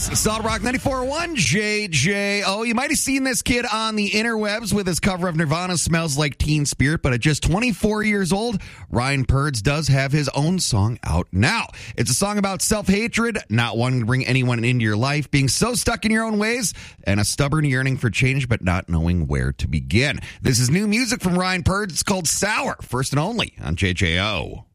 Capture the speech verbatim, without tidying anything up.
Yes, Solid Rock ninety-four point one J J O. You might have seen this kid on the interwebs with his cover of Nirvana Smells Like Teen Spirit, but at just twenty-four years old, Ryan Purds does have his own song out now. It's a song about self-hatred, not wanting to bring anyone into your life, being so stuck in your own ways, and a stubborn yearning for change, but not knowing where to begin. This is new music from Ryan Purds. It's called Sour, first and only on J J O.